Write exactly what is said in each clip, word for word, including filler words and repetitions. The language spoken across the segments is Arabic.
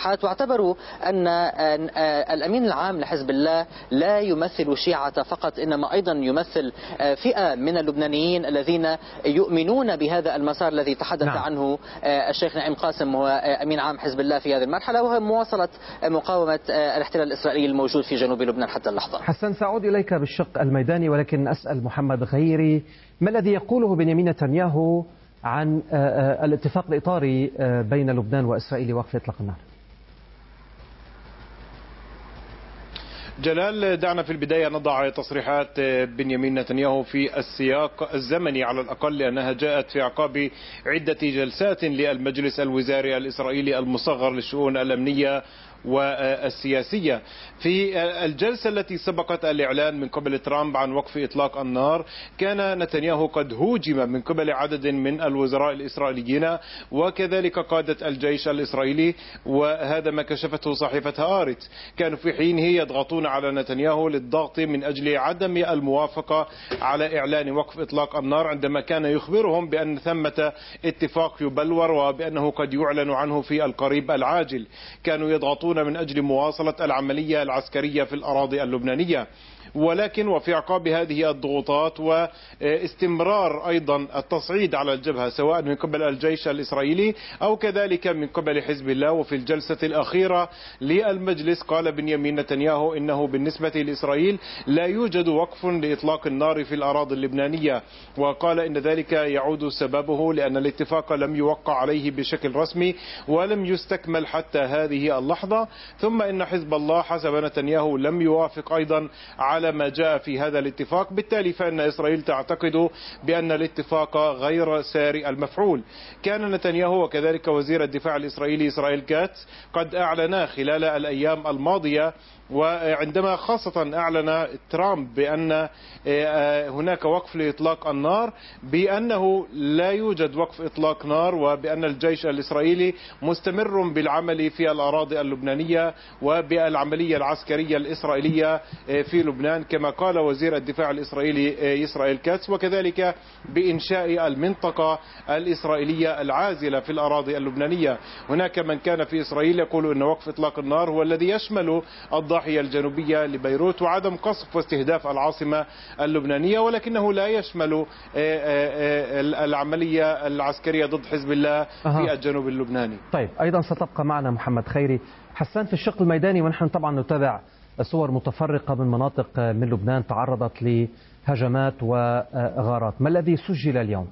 الصفحات، واعتبروا أن الأمين العام لحزب الله لا يمثل شيعة فقط، إنما أيضا يمثل فئة من اللبنانيين الذين يؤمنون بهذا المسار الذي تحدث نعم. عنه الشيخ نعيم قاسم هو أمين عام حزب الله في هذه المرحلة، وهو مواصلة مقاومة الاحتلال الإسرائيلي الموجود في جنوب لبنان حتى اللحظة. حسن، سأعود إليك بالشق الميداني، ولكن أسأل محمد غيري ما الذي يقوله بنيامين نتنياهو عن الاتفاق الإطاري بين لبنان وإسرائيل لوقف إطلاق النار؟ جلال، دعنا في البداية نضع تصريحات بنيامين نتنياهو في السياق الزمني على الأقل، لأنها جاءت في أعقاب عدة جلسات للمجلس الوزاري الإسرائيلي المصغر للشؤون الأمنية والسياسية. في الجلسة التي سبقت الإعلان من قبل ترامب عن وقف إطلاق النار، كان نتنياهو قد هوجم من قبل عدد من الوزراء الإسرائيليين وكذلك قادة الجيش الإسرائيلي، وهذا ما كشفته صحيفة هآرتس. كانوا في حينه يضغطون على نتنياهو للضغط من أجل عدم الموافقة على إعلان وقف إطلاق النار، عندما كان يخبرهم بأن ثمة اتفاق يبلور وبأنه قد يعلن عنه في القريب العاجل. كانوا يضغطون من أجل مواصلة العملية العسكرية في الأراضي اللبنانية، ولكن وفي عقاب هذه الضغوطات واستمرار أيضا التصعيد على الجبهة سواء من قبل الجيش الإسرائيلي أو كذلك من قبل حزب الله، وفي الجلسة الأخيرة للمجلس قال بنيامين نتنياهو إنه بالنسبة لإسرائيل لا يوجد وقف لإطلاق النار في الأراضي اللبنانية، وقال إن ذلك يعود سببه لأن الاتفاق لم يوقع عليه بشكل رسمي ولم يستكمل حتى هذه اللحظة، ثم إن حزب الله حسب نتنياهو لم يوافق أيضا على ما جاء في هذا الاتفاق، بالتالي فإن إسرائيل تعتقد بأن الاتفاق غير ساري المفعول. كان نتنياهو وكذلك وزير الدفاع الإسرائيلي إسرائيل كاتس قد أعلنا خلال الأيام الماضية، وعندما خاصة أعلن ترامب بأن هناك وقف لإطلاق النار، بأنه لا يوجد وقف إطلاق نار، وبأن الجيش الإسرائيلي مستمر بالعمل في الأراضي اللبنانية وبالعملية العسكرية الإسرائيلية في لبنان كما قال وزير الدفاع الإسرائيلي إسرائيل كاتس، وكذلك بإنشاء المنطقة الإسرائيلية العازلة في الأراضي اللبنانية. هناك من كان في إسرائيل يقول أن وقف إطلاق النار هو الذي يشمل الضاحية الجنوبية لبيروت وعدم قصف واستهداف العاصمة اللبنانية، ولكنه لا يشمل العملية العسكرية ضد حزب الله في الجنوب اللبناني. طيب، أيضا ستبقى معنا محمد خيري. حسان، في الشق الميداني ونحن طبعا نتابع صور متفرقة من مناطق من لبنان تعرضت لهجمات وغارات، ما الذي سجل اليوم؟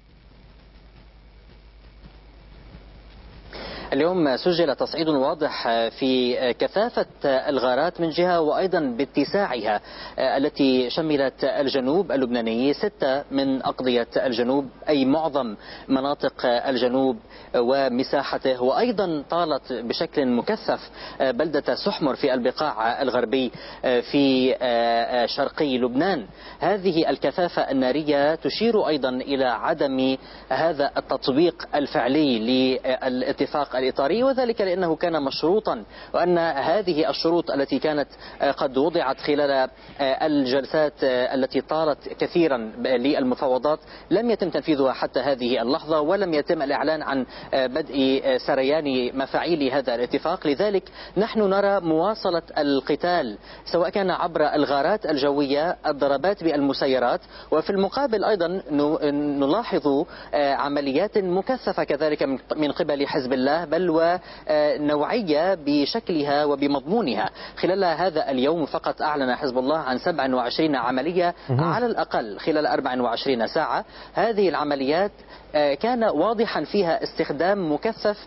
اليوم سجل تصعيد واضح في كثافة الغارات من جهة وأيضا باتساعها التي شملت الجنوب اللبناني، ستة من أقضية الجنوب أي معظم مناطق الجنوب ومساحته، وأيضا طالت بشكل مكثف بلدة سحمر في البقاع الغربي في شرقي لبنان. هذه الكثافة النارية تشير أيضا إلى عدم هذا التطبيق الفعلي للاتفاق الإطاري، وذلك لأنه كان مشروطا، وأن هذه الشروط التي كانت قد وضعت خلال الجلسات التي طالت كثيرا للمفاوضات لم يتم تنفيذها حتى هذه اللحظة، ولم يتم الإعلان عن بدء سريان مفاعيل هذا الاتفاق. لذلك نحن نرى مواصلة القتال سواء كان عبر الغارات الجوية، الضربات بالمسيرات، وفي المقابل أيضا نلاحظ عمليات مكثفة كذلك من قبل حزب الله، بل ونوعية بشكلها وبمضمونها. خلال هذا اليوم فقط أعلن حزب الله عن سبع وعشرين عملية على الأقل خلال أربع وعشرين ساعة. هذه العمليات كان واضحا فيها استخدام مكثف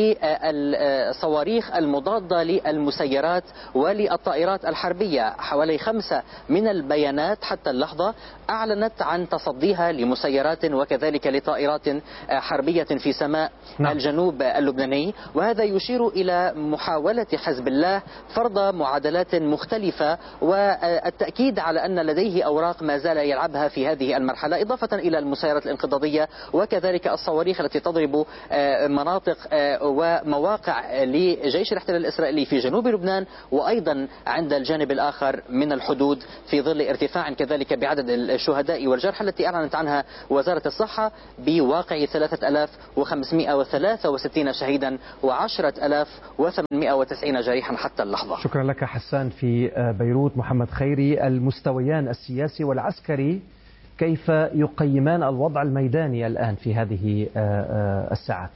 للصواريخ المضادة للمسيرات وللطائرات الحربية. حوالي خمسة من البيانات حتى اللحظة أعلنت عن تصديها لمسيرات وكذلك لطائرات حربية في سماء نعم. الجنوب اللبناني، وهذا يشير إلى محاولة حزب الله فرض معادلات مختلفة والتأكيد على أن لديه أوراق ما زال يلعبها في هذه المرحلة، إضافة إلى المسيرات الانقضاضية وكذلك الصواريخ التي تضرب مناطق ومواقع لجيش الاحتلال الإسرائيلي في جنوب لبنان، وأيضا عند الجانب الآخر من الحدود في ظل ارتفاع كذلك بعدد الشهداء والجرحى التي أعلنت عنها وزارة الصحة بواقع ثلاثة آلاف وخمسمائة وثلاثة وستين شهيدا شهيدا وعشرة آلاف وثمانمائة وتسعين جريحا حتى اللحظة. شكرا لك حسان. في بيروت محمد خيري، المستويان السياسي والعسكري كيف يقيمان الوضع الميداني الآن في هذه الساعات؟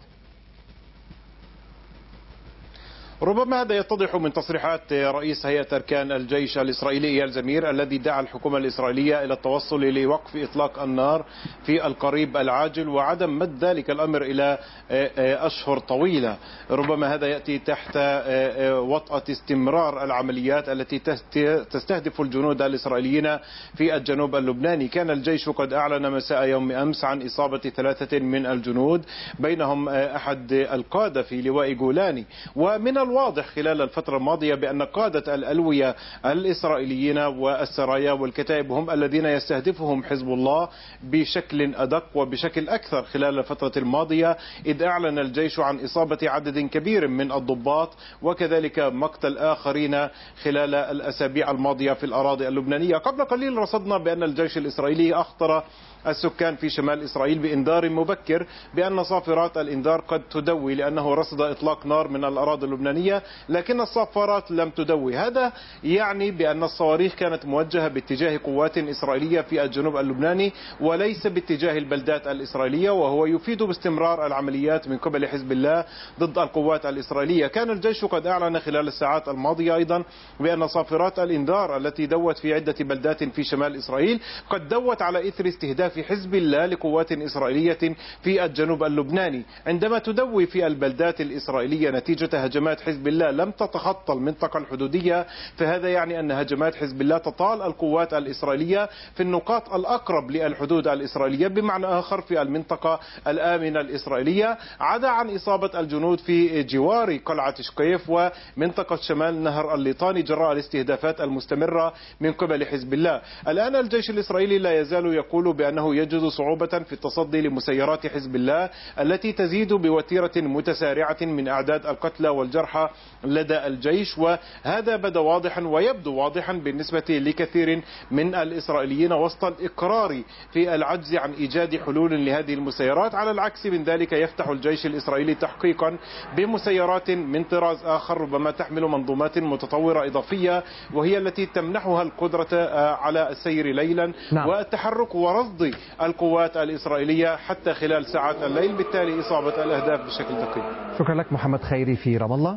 ربما هذا يتضح من تصريحات رئيس هيئة أركان الجيش الإسرائيلي إيال زمير الذي دعا الحكومة الإسرائيلية إلى التوصل لوقف إطلاق النار في القريب العاجل وعدم مد ذلك الأمر إلى أشهر طويلة. ربما هذا يأتي تحت وطأة استمرار العمليات التي تستهدف الجنود الإسرائيليين في الجنوب اللبناني. كان الجيش قد أعلن مساء يوم أمس عن إصابة ثلاثة من الجنود بينهم أحد القادة في لواء جولاني. ومن واضح خلال الفترة الماضية بأن قادة الألوية الإسرائيليين والسرايا والكتائب هم الذين يستهدفهم حزب الله بشكل أدق وبشكل أكثر خلال الفترة الماضية، إذ أعلن الجيش عن إصابة عدد كبير من الضباط وكذلك مقتل آخرين خلال الأسابيع الماضية في الأراضي اللبنانية. قبل قليل رصدنا بأن الجيش الإسرائيلي أخطر السكان في شمال إسرائيل بإنذار مبكر بأن صافرات الإنذار قد تدوي، لأنه رصد إطلاق نار من الأراضي اللبنانية لكن الصافرات لم تدوي. هذا يعني بأن الصواريخ كانت موجهة باتجاه قوات إسرائيلية في الجنوب اللبناني وليس باتجاه البلدات الإسرائيلية، وهو يفيد باستمرار العمليات من قبل حزب الله ضد القوات الإسرائيلية. كان الجيش قد أعلن خلال الساعات الماضية أيضا بأن صافرات الإنذار التي دوت في عدة بلدات في شمال إسرائيل قد دوت على إثر استهداف في حزب الله لقوات إسرائيلية في الجنوب اللبناني. عندما تدوي في البلدات الإسرائيلية نتيجة هجمات حزب الله لم تتخطى المنطقة الحدودية، فهذا يعني أن هجمات حزب الله تطال القوات الإسرائيلية في النقاط الأقرب للحدود الإسرائيلية، بمعنى آخر في المنطقة الآمنة الإسرائيلية، عدا عن إصابة الجنود في جوار قلعة شقيف ومنطقة شمال نهر الليطاني جراء الاستهدافات المستمرة من قبل حزب الله. الآن الجيش الإسرائيلي لا يزال يقول بأنه يجد صعوبة في التصدي لمسيرات حزب الله التي تزيد بوتيرة متسارعة من أعداد القتلى والجرحى لدى الجيش، وهذا بدا واضحا ويبدو واضحا بالنسبة لكثير من الإسرائيليين وسط الإقرار في العجز عن إيجاد حلول لهذه المسيرات. على العكس من ذلك يفتح الجيش الإسرائيلي تحقيقا بمسيرات من طراز آخر ربما تحمل منظومات متطورة إضافية، وهي التي تمنحها القدرة على السير ليلا نعم. والتحرك ورصد القوات الإسرائيلية حتى خلال ساعات الليل، بالتالي إصابة الأهداف بشكل دقيق. شكرا لك محمد خيري في رام الله.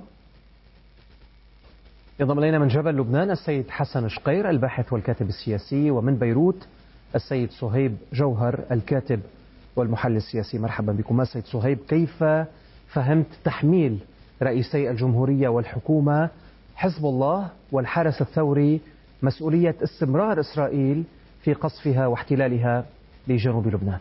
ينضم إلينا من جبل لبنان السيد حسن شقير الباحث والكاتب السياسي، ومن بيروت السيد صهيب جوهر الكاتب والمحلل السياسي. مرحبا بكم. السيد صهيب، كيف فهمت تحميل رئيسي الجمهورية والحكومة حزب الله والحرس الثوري مسؤولية استمرار إسرائيل في قصفها واحتلالها لجنوب لبنان؟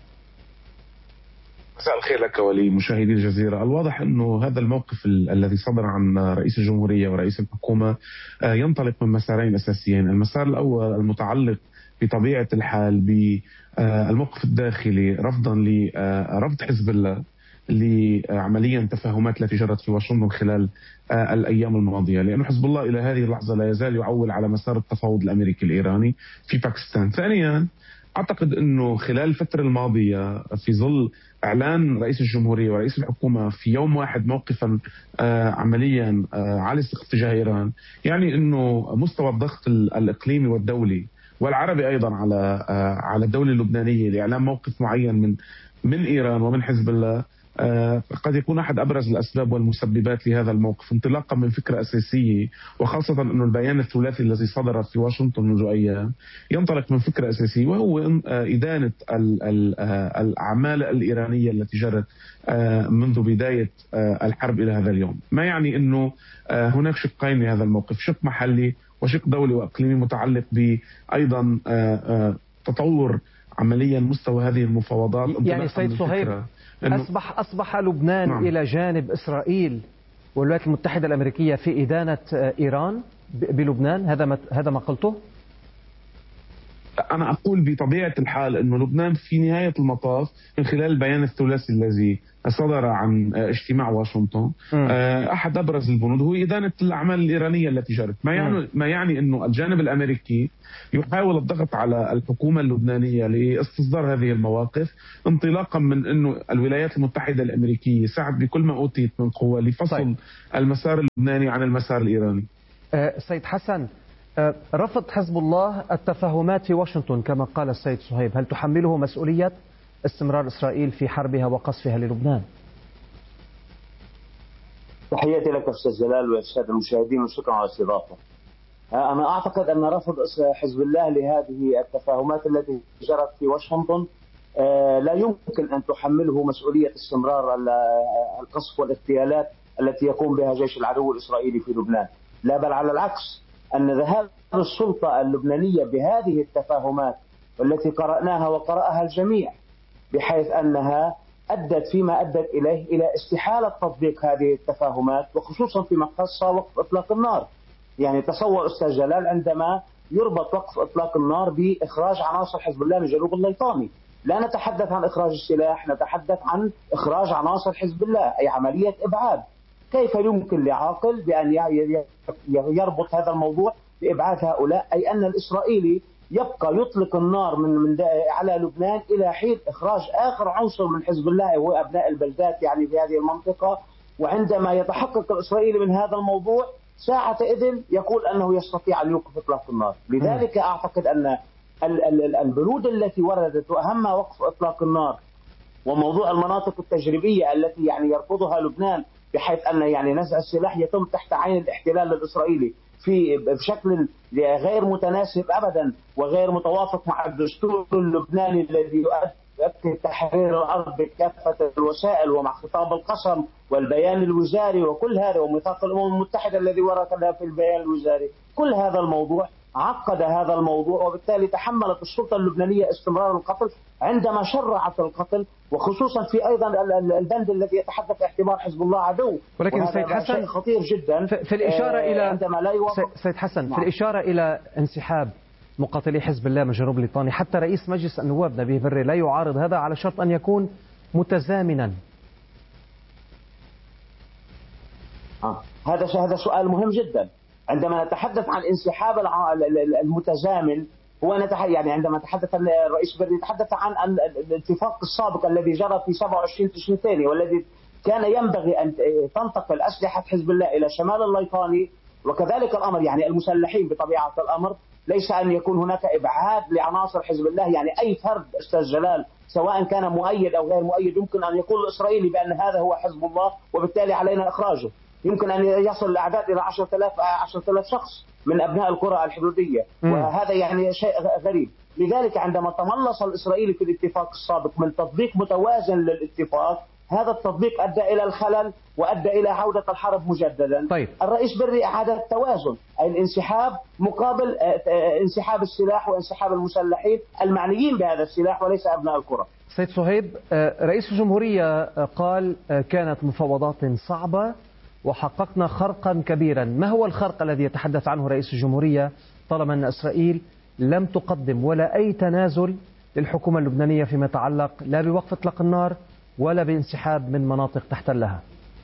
مساء الخير لك ولمشاهدي الجزيرة. الواضح أنه هذا الموقف ال- الذي صدر عن رئيس الجمهورية ورئيس الحكومة ينطلق من مسارين أساسيين. المسار الأول المتعلق بطبيعة الحال بالموقف الداخلي رفضا لرفض حزب الله لعمليا تفاهمات التي جرت في واشنطن خلال الأيام الماضية، لأن حزب الله إلى هذه اللحظة لا يزال يعول على مسار التفاوض الأمريكي الإيراني في باكستان. ثانيا أعتقد أنه خلال الفترة الماضية في ظل إعلان رئيس الجمهورية ورئيس الحكومة في يوم واحد موقفا عمليا عالي تجاه إيران، يعني أنه مستوى الضغط الإقليمي والدولي والعربي أيضا على على الدولة اللبنانية لإعلان موقف معين من من إيران ومن حزب الله قد يكون أحد أبرز الأسباب والمسببات لهذا الموقف، انطلاقا من فكرة أساسية، وخاصة أن البيان الثلاثي الذي صدر في واشنطن منذ أيام ينطلق من فكرة أساسية، وهو إدانة الأعمال الإيرانية التي جرت منذ بداية الحرب إلى هذا اليوم. ما يعني أنه هناك شقين لهذا الموقف، شق محلي وشق دولي وإقليمي متعلق بأيضا تطور عمليا مستوى هذه المفاوضات. يعني سيد صهيب، أصبح أصبح لبنان نعم. إلى جانب إسرائيل والولايات المتحدة الأمريكية في إدانة إيران بلبنان، هذا ما هذا ما قلته؟ أنا أقول بطبيعة الحال أنه لبنان في نهاية المطاف من خلال البيان الثلاثي الذي صدر عن اجتماع واشنطن أحد أبرز البنود هو إدانة الأعمال الإيرانية التي جرت، ما يعني ما يعني أنه الجانب الأمريكي يحاول الضغط على الحكومة اللبنانية لاستصدار هذه المواقف، انطلاقا من أنه الولايات المتحدة الأمريكية سعت بكل ما أوتيت من قوة لفصل طيب. المسار اللبناني عن المسار الإيراني. أه سيد حسن، أه رفض حزب الله التفاهمات في واشنطن كما قال السيد صهيب، هل تحمله مسؤولية استمرار إسرائيل في حربها وقصفها للبنان؟ تحياتي لك أستاذ جلال والسادة المشاهدين وشكرا على الاستضافة. أنا أعتقد أن رفض حزب الله لهذه التفاهمات التي جرت في واشنطن لا يمكن أن تحمله مسؤولية استمرار القصف والاغتيالات التي يقوم بها جيش العدو الإسرائيلي في لبنان، لا بل على العكس، أن ذهاب السلطة اللبنانية بهذه التفاهمات والتي قرأناها وقرأها الجميع بحيث أنها أدت فيما أدت إليه إلى استحالة تطبيق هذه التفاهمات، وخصوصا فيما خص وقف إطلاق النار. يعني تصور أستاذ جلال عندما يربط وقف إطلاق النار بإخراج عناصر حزب الله من جنوب الليطاني، لا نتحدث عن إخراج السلاح، نتحدث عن إخراج عناصر حزب الله، أي عملية إبعاد. كيف يمكن لعاقل بأن يربط هذا الموضوع بإبعاد هؤلاء؟ أي أن الإسرائيلي يبقى يطلق النار من من على لبنان إلى حين إخراج آخر عنصر من حزب الله هو أبناء البلدات يعني في هذه المنطقة. وعندما يتحقق الإسرائيلي من هذا الموضوع ساعتئذ يقول أنه يستطيع أن يوقف إطلاق النار. لذلك أعتقد أن البنود التي وردت وأهمها وقف إطلاق النار وموضوع المناطق التجريبية التي يعني يرفضها لبنان بحيث أن يعني نزع السلاح يتم تحت عين الاحتلال الإسرائيلي في بشكل غير متناسب أبدا وغير متوافق مع الدستور اللبناني الذي يؤكد تحرير الأرض بكافة الوسائل ومع خطاب القسم والبيان الوزاري وكل هذا وميثاق الأمم المتحدة الذي ورد في البيان الوزاري. كل هذا الموضوع عقد هذا الموضوع، وبالتالي تحملت السلطة اللبنانية استمرار القتل عندما شرعت القتل، وخصوصا في أيضا البند الذي يتحدث اعتبار حزب الله عدو. ولكن سيد حسن خطير جدا في الإشارة إلى عندما لا يوافق سيد حسن نعم. في الإشارة إلى انسحاب مقاتلي حزب الله من جنوب الليطاني، حتى رئيس مجلس النواب نبيه بري لا يعارض هذا على شرط أن يكون متزامنا. آه. هذا هذا سؤال مهم جدا. عندما نتحدث عن انسحاب المتزامن هو يعني عندما تحدث الرئيس بري يتحدث عن الاتفاق السابق الذي جرى في سبعة وعشرين تشرين الثاني والذي كان ينبغي أن تنتقل أسلحة حزب الله إلى شمال الليطاني، وكذلك الأمر يعني المسلحين بطبيعة الأمر ليس أن يكون هناك إبعاد لعناصر حزب الله. يعني أي فرد أستاذ جلال سواء كان مؤيد أو غير مؤيد يمكن أن يقول الإسرائيلي بأن هذا هو حزب الله وبالتالي علينا إخراجه. يمكن أن يصل الأعداد إلى عشرة آلاف عشرة آلاف شخص من أبناء القرى الحدودية، وهذا يعني شيء غريب. لذلك عندما تملص الإسرائيلي في الاتفاق السابق من تطبيق متوازن للاتفاق، هذا التطبيق أدى إلى الخلل وأدى إلى عودة الحرب مجددا. طيب. الرئيس بري أعاد التوازن، أي الانسحاب مقابل انسحاب السلاح وانسحاب المسلحين المعنيين بهذا السلاح وليس أبناء القرى. سيد صهيب، رئيس الجمهورية قال كانت مفاوضات صعبة وحققنا خرقا كبيرا. ما هو الخرق الذي يتحدث عنه رئيس الجمهورية طالما أن إسرائيل لم تقدم ولا أي تنازل للحكومة اللبنانية فيما يتعلق لا بوقف إطلاق النار ولا بانسحاب من مناطق تحتلها؟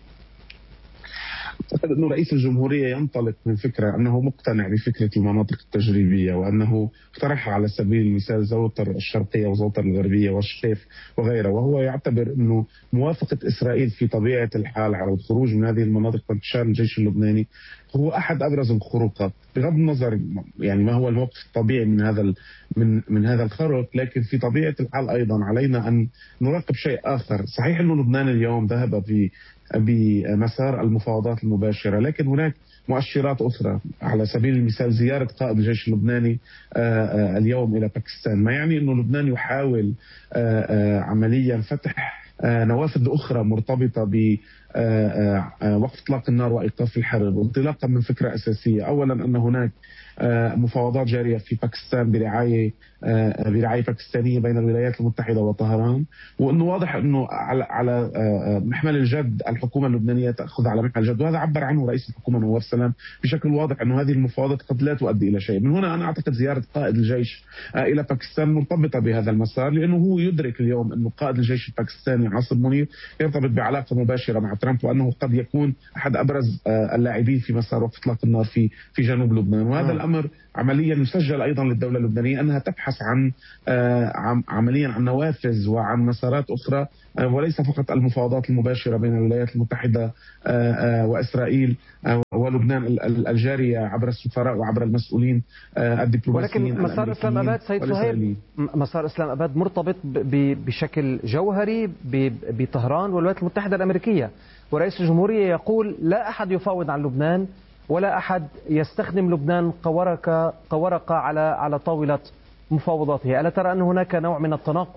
أعتقد أن رئيس الجمهورية ينطلق من فكرة أنه مقتنع بفكرة المناطق التجريبية، وأنه اقترحها على سبيل المثال زوطر الشرقية وزوطر الغربية والشقيف وغيرها، وهو يعتبر أنه موافقة إسرائيل في طبيعة الحال على الخروج من هذه المناطق وانتشار الجيش اللبناني هو أحد أبرز الخروقات، بغض النظر يعني ما هو الموقف الطبيعي من هذا من من هذا الخرق. لكن في طبيعة الحال أيضا علينا أن نراقب شيء آخر. صحيح أنه لبنان اليوم ذهب في بمسار المفاوضات المباشرة، لكن هناك مؤشرات أخرى، على سبيل المثال زيارة قائد الجيش اللبناني اليوم إلى باكستان، ما يعني أنه لبنان يحاول عمليا فتح نوافذ أخرى مرتبطة وقف إطلاق النار وإيقاف الحرب، انطلاقا من فكرة أساسية، أولا أن هناك مفاوضات جارية في باكستان برعاية برعاية باكستانية بين الولايات المتحدة وطهران، وأنه واضح أنه على على محمل الجد الحكومة اللبنانية تأخذ على محمل الجد، وهذا عبر عنه رئيس الحكومة نواف سلام بشكل واضح أنه هذه المفاوضات قد لا تؤدي إلى شيء. من هنا أنا أعتقد زيارة قائد الجيش إلى باكستان مرتبطة بهذا المسار، لأنه هو يدرك اليوم أنه قائد الجيش الباكستاني عاصم منير يرتبط بعلاقة مباشرة مع ترامب، وأنه قد يكون أحد أبرز اللاعبين في مسار وقف إطلاق النار في في جنوب لبنان. وهذا الأمر عمليا يسجل أيضا للدولة اللبنانية أنها تبحث عن عمليا عن نوافذ وعن مسارات أخرى، وليس فقط المفاوضات المباشرة بين الولايات المتحدة وإسرائيل ولبنان الجارية عبر السفراء وعبر المسؤولين الدبلوماسيين. ولكن مسار إسلام أباد سيد صهيب، مسار إسلام أباد مرتبط بشكل جوهري بطهران والولايات المتحدة الأمريكية، ورئيس الجمهورية يقول لا أحد يفاوض عن لبنان ولا أحد يستخدم لبنان كورقة كورقة على على طاولة مفاوضاته. ألا ترى أن هناك نوع من التناقض؟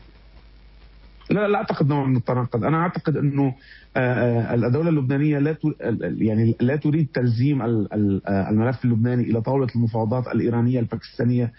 لا لا أعتقد نوع من التناقض. أنا أعتقد أنه الدولة اللبنانية لا يعني لا تريد تلزيم الملف اللبناني إلى طاولة المفاوضات الإيرانية الباكستانية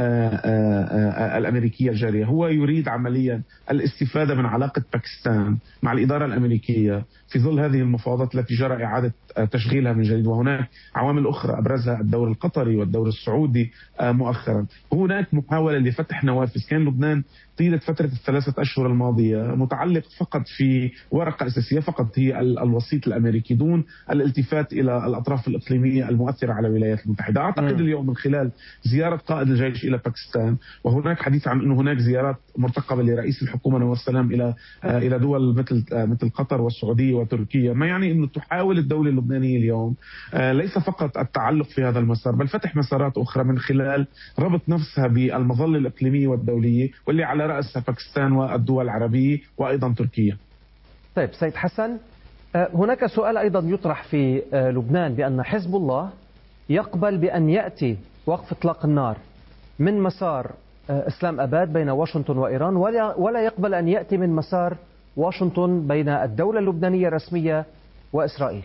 الأمريكية الجارية. هو يريد عمليا الاستفادة من علاقة باكستان مع الإدارة الأمريكية في ظل هذه المفاوضات التي جرى إعادة تشغيلها من جديد، وهناك عوامل أخرى أبرزها الدور القطري والدور السعودي مؤخرا. هناك محاولة لفتح نوافذ. كان لبنان طيلة فترة الثلاثة أشهر الماضية متعلق فقط في ورقة أساسية فقط، هي الوسيط الأمريكي، دون الالتفات إلى الأطراف الإقليمية المؤثرة على الولايات المتحدة. أعتقد اليوم من خلال زيارة قائد الجيش إلى باكستان، وهناك حديث عن أنه هناك زيارات مرتقبة لرئيس الحكومة نواف سلام إلى إلى دول مثل مثل قطر والسعودية وتركيا، ما يعني أنه تحاول الدولة اللبنانية اليوم ليس فقط التعلق في هذا المسار، بل فتح مسارات أخرى من خلال ربط نفسها بالمظلة الإقليمية والدولية، واللي على رأسها باكستان والدول العربية وأيضا تركيا. طيب سيد حسن، هناك سؤال أيضا يطرح في لبنان بأن حزب الله يقبل بأن يأتي وقف إطلاق النار من مسار إسلام أباد بين واشنطن وإيران، ولا ولا يقبل أن يأتي من مسار واشنطن بين الدولة اللبنانية الرسمية وإسرائيل.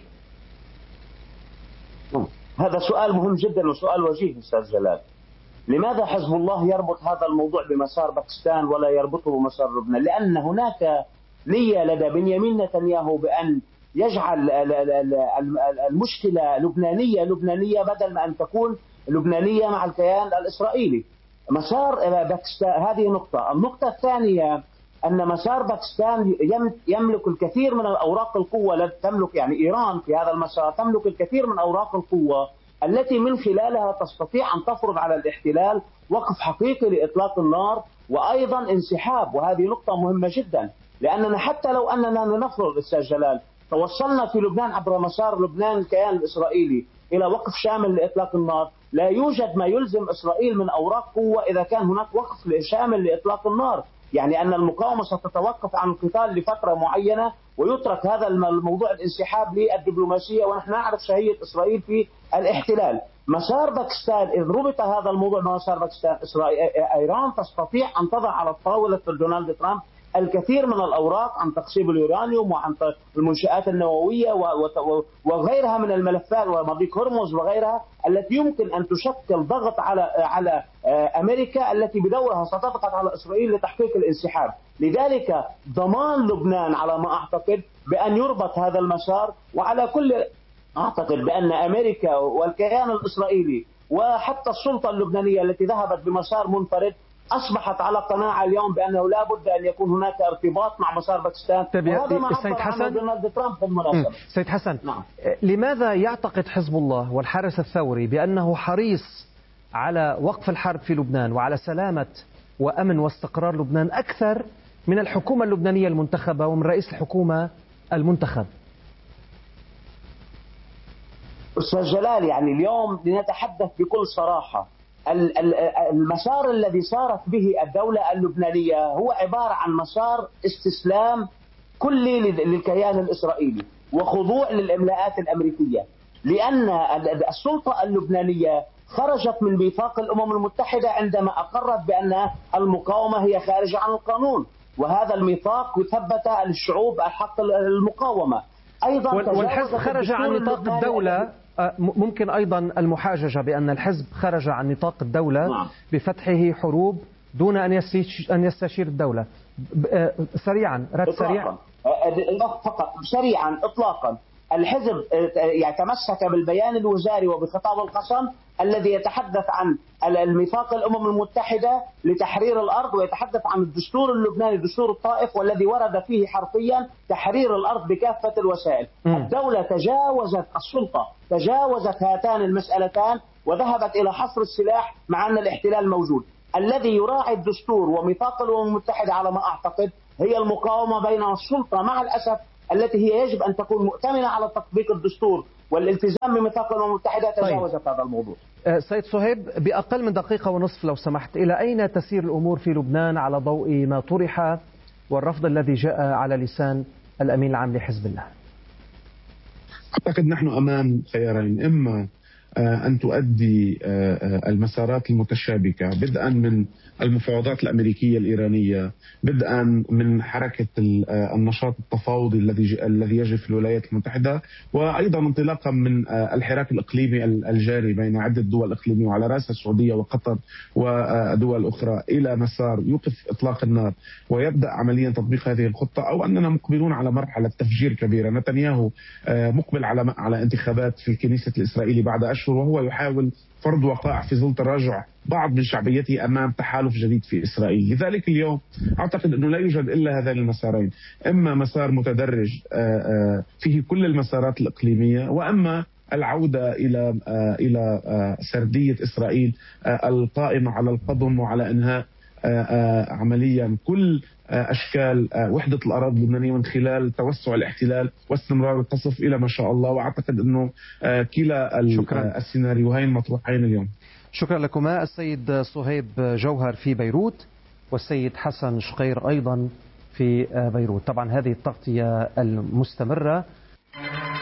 هذا سؤال مهم جدا وسؤال وجيه أستاذ جلال. لماذا حزب الله يربط هذا الموضوع بمسار باكستان ولا يربطه بمسار لبنان؟ لأن هناك نية لدى بنيامين نتنياهو بأن يجعل المشكلة لبنانية لبنانية بدل ما أن تكون لبنانية مع الكيان الإسرائيلي. مسار باكستان، هذه نقطة. النقطة الثانية أن مسار باكستان يملك الكثير من الأوراق القوة، تملك يعني إيران في هذا المسار تملك الكثير من أوراق القوة التي من خلالها تستطيع أن تفرض على الاحتلال وقف حقيقي لإطلاق النار وأيضا انسحاب. وهذه نقطة مهمة جدا، لأننا حتى لو أننا نفرض أستاذ جلال توصلنا في لبنان عبر مسار لبنان الكيان الإسرائيلي إلى وقف شامل لإطلاق النار، لا يوجد ما يلزم إسرائيل من أوراق قوة إذا كان هناك وقف شامل لإطلاق النار. يعني أن المقاومة ستتوقف عن القتال لفترة معينة ويترك هذا الموضوع الانسحاب للدبلوماسية، ونحن نعرف شهية إسرائيل في الاحتلال. مسار باكستان إذ ربط هذا الموضوع بمسار باكستان، إيران تستطيع أن تضع على الطاولة دونالد ترامب الكثير من الأوراق عن تقسيم اليورانيوم وعن المنشآت النووية وغيرها من الملفات ومضيق هرمز وغيرها التي يمكن أن تشكل ضغط على على أمريكا التي بدورها ستضغط على إسرائيل لتحقيق الانسحاب. لذلك ضمان لبنان على ما أعتقد بأن يربط هذا المسار، وعلى كل أعتقد بأن أمريكا والكيان الإسرائيلي وحتى السلطة اللبنانية التي ذهبت بمسار منفرد أصبحت على قناعة اليوم بأنه لا بد أن يكون هناك ارتباط مع مسار باكستان. وهذا ما عبر عنه دونالد ترامب بالمناسبة. سيد حسن، نعم. لماذا يعتقد حزب الله والحارس الثوري بأنه حريص على وقف الحرب في لبنان وعلى سلامة وأمن واستقرار لبنان أكثر من الحكومة اللبنانية المنتخبة ومن رئيس الحكومة المنتخب؟ أستاذ جلال، يعني اليوم لنتحدث بكل صراحة، المسار الذي صارت به الدولة اللبنانية هو عبارة عن مسار استسلام كلي للكيان الإسرائيلي وخضوع للإملاءات الأمريكية، لأن السلطة اللبنانية خرجت من ميثاق الأمم المتحدة عندما أقرت بأن المقاومة هي خارجة عن القانون، وهذا الميثاق ثبت للشعوب حق المقاومة. أيضا والحزب خرج عن نطاق الدولة. ممكن أيضا المحاججة بأن الحزب خرج عن نطاق الدولة نعم. بفتحه حروب دون أن يستشير الدولة. سريعا رد سريع فقط سريعا إطلاقا. الحزب يتمسك بالبيان الوزاري وبخطاب القسم الذي يتحدث عن الميثاق الأمم المتحدة لتحرير الأرض، ويتحدث عن الدستور اللبناني دستور الطائف والذي ورد فيه حرفيا تحرير الأرض بكافة الوسائل. م. الدولة تجاوزت السلطة تجاوزت هاتان المسألتان وذهبت إلى حصر السلاح مع أن الاحتلال موجود. الذي يراعي الدستور وميثاق الأمم المتحدة على ما أعتقد هي المقاومة بين السلطة مع الأسف التي هي يجب أن تكون مؤتمنة على تطبيق الدستور والالتزام بميثاق الأمم المتحدة تجاوزت طيب. هذا الموضوع. سيد صهيب بأقل من دقيقة ونصف لو سمحت، إلى أين تسير الأمور في لبنان على ضوء ما طرح والرفض الذي جاء على لسان الأمين العام لحزب الله؟ أعتقد نحن أمام خيارين، إما أن تؤدي المسارات المتشابكة بدءا من المفاوضات الأمريكية الإيرانية، بدءا من حركة النشاط التفاوضي الذي الذي يجري في الولايات المتحدة، وأيضا انطلاقا من الحراك الإقليمي الجاري بين عدة دول إقليمية وعلى رأسها السعودية وقطر ودول أخرى، إلى مسار يوقف إطلاق النار ويبدأ عمليا تطبيق هذه الخطة، أو أننا مقبلون على مرحلة تفجير كبيرة. نتنياهو مقبل على على انتخابات في الكنيسة الإسرائيلي بعد أشهر، وهو يحاول فرض وقائع في ظل تراجع بعض من شعبيته أمام تحالف جديد في إسرائيل. لذلك اليوم أعتقد أنه لا يوجد إلا هذين المسارين، إما مسار متدرج فيه كل المسارات الإقليمية، وأما العودة إلى إلى سردية إسرائيل القائمة على القضم وعلى إنهاء عمليا كل أشكال وحدة الأراضي اللبنانية من خلال توسع الاحتلال واستمرار القصف إلى ما شاء الله. وأعتقد أنه كلا السيناريوهين مطروحين اليوم. شكرا لكما السيد صهيب جوهر في بيروت والسيد حسن شقير أيضا في بيروت. طبعا هذه التغطية المستمرة